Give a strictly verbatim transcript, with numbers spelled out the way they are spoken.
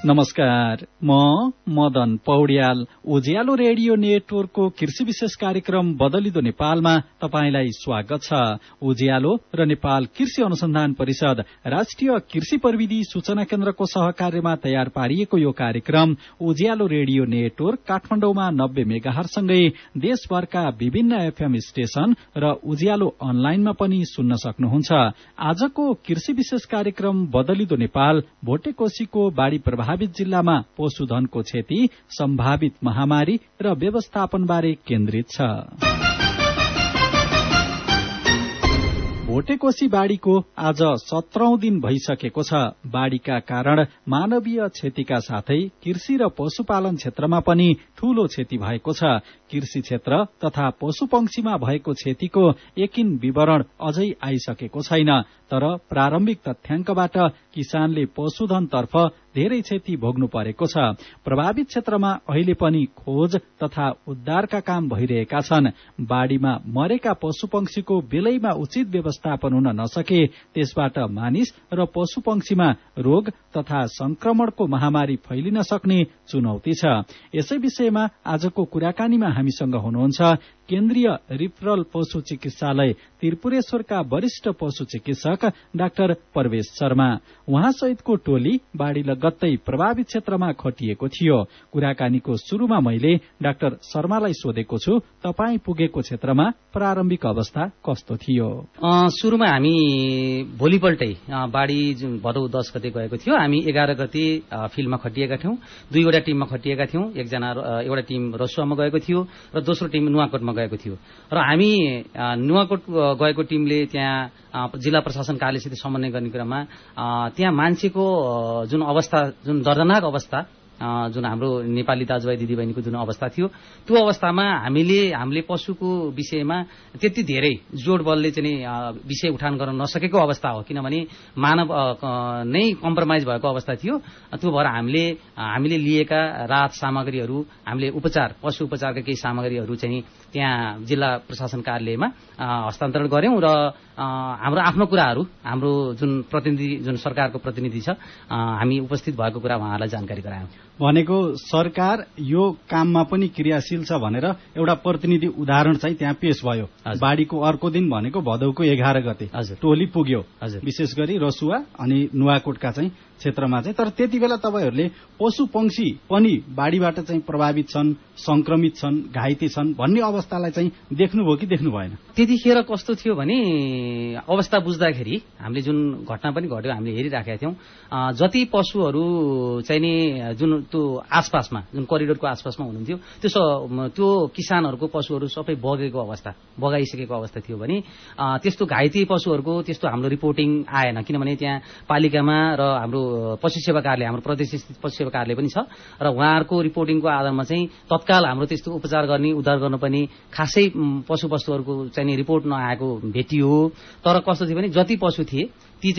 नमस्कार, म मदन पौड्याल उज्यालो रेडियो नेटवर्कको कृषि विशेष कार्यक्रम बदलिदो नेपालमा तपाईंलाई स्वागत छ। उज्यालो र नेपाल कृषि अनुसन्धान परिषद राष्ट्रिय कृषि प्रविधि सूचना केन्द्रको सहकार्यमा तयार पारिएको यो कार्यक्रम उज्यालो रेडियो नेटवर्क काठमाडौँमा नब्बे मेगाहर्जसँगै देशभरका विभिन्न एफएम स्टेशन र उज्यालो अनलाइनमा पनि सुन्न सक्नुहुन्छ। आजको कृषि विशेष कार्यक्रम बदलिदो नेपाल भोटेकोशीको बाढ़ी प्रभावित जिल्लामा पशुधनको क्षति, सम्भावित महामारी र व्यवस्थापनबारे केन्द्रित छ। भोटेकोशी बाढ़ीको आज सत्रौं दिन भइसकेको छ। बाढ़ीका कारण मानवीय क्षतिका साथै कृषि र पशुपालन क्षेत्रमा पनि ठूलो क्षति भएको छ। कृषि क्षेत्र तथा पशुपक्षीमा भएको क्षतिको यकिन विवरण अझै आइसकेको छैन, तर प्रारम्भिक तथ्याङ्कबाट किसानले पशुधनतर्फ धेरै क्षति भोग्नु परेको छ। प्रभावित क्षेत्रमा अहिले पनि खोज तथा उद्धारका काम भइरहेका छन्। बाढ़ीमा मरेका पशुपक्षीको बेलैमा उचित व्यवस्थापन हुन नसके त्यसबाट मानिस र पशुपक्षीमा रोग तथा संक्रमणको महामारी फैलिन सक्ने चुनौती छ। यसै विषयमा आजको कुराकानीमा हामीसँग हुनुहुन्छ केन्द्रीय रिफरल पशु चिकित्सालय त्रिपुरेश्वरका वरिष्ठ पशु चिकित्सक डाक्टर प्रवेश शर्मा। उहाँसहितको टोली बाढ़ी लगत्तै प्रभावित क्षेत्रमा खटिएको थियो। कुराकानीको शुरूमा मैले डाक्टर शर्मालाई सोधेको छु, तपाई पुगेको क्षेत्रमा प्रारम्भिक अवस्था कस्तो थियो? सुरुमा हामी भोलिपल्टै बाढ़ी भदौ दस गते गएको थियो। हामी एघार गते फिल्डमा खटिएका थियौं। दुईवटा टिममा खटिएका थियौं। एकजना एउटा टिम रसुवामा गएको थियो र दोस्रो टिम नुवाकोटमा गएको थियो। र हामी नुवाकोट गएको टिमले त्यहाँ जिल्ला प्रशासन कार्यालयसित समन्वय गर्ने क्रममा त्यहाँ मान्छेको जुन अवस्था, जुन दर्दनाक अवस्था, जुन हाम्रो नेपाली दाजुभाइ दिदीबहिनीको जुन अवस्था थियो, त्यो अवस्थामा हामीले हामीले पशुको विषयमा त्यति धेरै जोड बलले चाहिँ विषय उठान गर्न नसकेको अवस्था हो। किनभने मानव नै कम्प्रोमाइज भएको अवस्था थियो। त्यो भएर हामीले हामीले लिएका राहत सामग्रीहरू, हामीले उपचार पशु उपचारका केही सामग्रीहरू चाहिँ त्यहाँ जिल्ला प्रशासन कार्यालयमा हस्तान्तरण गर्यौं र हाम्रो आफ्नो कुराहरू, हाम्रो जुन प्रतिनिधि, जुन सरकारको प्रतिनिधि छ, हामी उपस्थित भएको कुरा उहाँहरूलाई जानकारी गरायौं। भनेको सरकार यो काममा पनि क्रियाशील छ भनेर एउटा प्रतिनिधि उदाहरण चाहिँ त्यहाँ पेश भयो। बाढ़ीको अर्को दिन भनेको भदौको एघार गते टोली पुग्यो, विशेष गरी रसुवा अनि नुवाकोटका चाहिँ क्षेत्रमा चाहिँ। तर त्यति बेला तपाईहरूले पशु पंक्षी पनि बाढ़ीबाट चाहिँ प्रभावित छन्, संक्रमित छन्, घाइते छन् भन्ने अवस्थालाई चाहिँ देख्नुभयो कि देख्नु भएन? त्यतिखेर कस्तो थियो भने अवस्था बुझ्दाखेरि हामीले जुन घटना पनि घट्यो हामीले हेरिराखेका थियौं। जति पशुहरू चाहिँ नि जुन त्यो आसपासमा, जुन करिडोरको आसपासमा हुनुहुन्थ्यो, त्यो त्यो किसानहरूको पशुहरू सबै बगेको अवस्था, बगाइसकेको अवस्था थियो भने त्यस्तो घाइते पशुहरूको त्यस्तो हाम्रो रिपोर्टिङ आएन। किनभने त्यहाँ पालिकामा र हाम्रो पशु सेवा कार्यालय, हाम्रो प्रदेश स्थित पशु सेवा कार्यालय पनि छ र उहाँहरूको रिपोर्टिङको आधारमा चाहिँ तत्काल हाम्रो त्यस्तो उपचार गर्ने, उद्धार गर्न पनि खासै पशु वस्तुहरूको चाहिँ रिपोर्ट नआएको भेटियो। तर कस्तो थियो भने जति पशु थिए